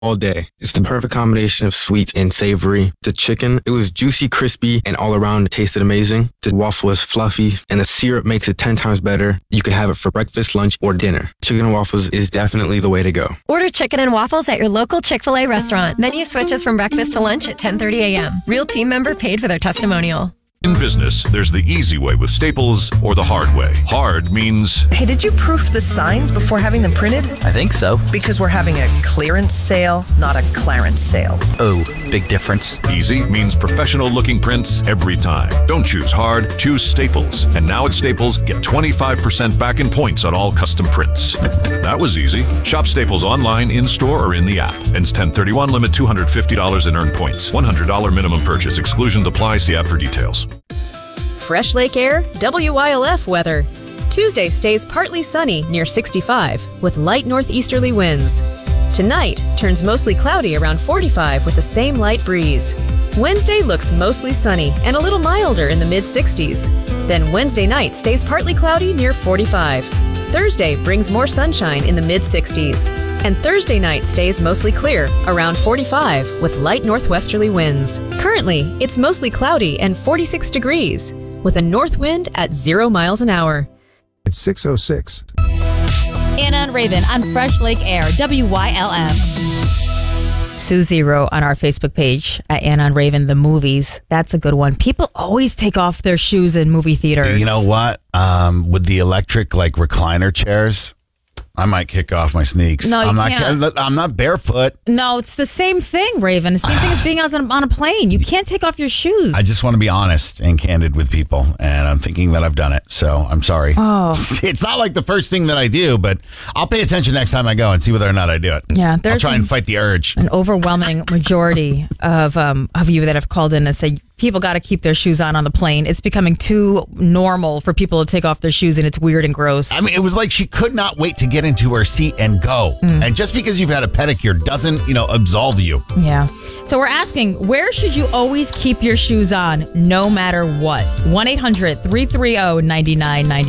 all day. It's the perfect combination of sweet and savory. The chicken, it was juicy, crispy, and all around it tasted amazing. The waffle is fluffy, and the syrup makes it 10 times better. You can have it for breakfast, lunch, or dinner. Chicken and waffles is definitely the way to go. Order chicken and waffles at your local Chick-fil-A restaurant. Menu switches from breakfast to lunch at 10:30 a.m. Real team member paid for their testimonial. In business, there's the easy way with Staples or the hard way. Hard means... Hey, did you proof the signs before having them printed? I think so. Because we're having a clearance sale, not a Clarence sale. Oh, big difference. Easy means professional-looking prints every time. Don't choose hard, choose Staples. And now at Staples, get 25% back in points on all custom prints. That was easy. Shop Staples online, in-store, or in the app. Ends 10/31, limit $250 in earned points. $100 minimum purchase. Exclusion applies. See app for details. Fresh Lake Air, WYLF weather. Tuesday stays partly sunny near 65 with light northeasterly winds. Tonight turns mostly cloudy around 45 with the same light breeze. Wednesday looks mostly sunny and a little milder in the mid-60s. Then Wednesday night stays partly cloudy near 45. Thursday brings more sunshine in the mid-60s. And Thursday night stays mostly clear, around 45, with light northwesterly winds. Currently, it's mostly cloudy and 46 degrees, with a north wind at 0 miles an hour. It's 6:06. Anna and Raven on Fresh Lake Air, WYLF. Susie wrote on our Facebook page at Anna and Raven, the movies. That's a good one. People always take off their shoes in movie theaters. You know what? With the electric recliner chairs, I might kick off my sneaks. No, I'm not barefoot. No, it's the same thing, Raven. The same thing as being on a plane. You can't take off your shoes. I just want to be honest and candid with people, and I'm thinking that I've done it, so I'm sorry. Oh. It's not like the first thing that I do, but I'll pay attention next time I go and see whether or not I do it. Yeah, I'll try and fight the urge. An overwhelming majority of you that have called in and said people got to keep their shoes on the plane. It's becoming too normal for people to take off their shoes, and it's weird and gross. I mean, it was like she could not wait to get into her seat and go. And just because you've had a pedicure doesn't, absolve you. Yeah. So we're asking, where should you always keep your shoes on, no matter what? 1-800-330-9999.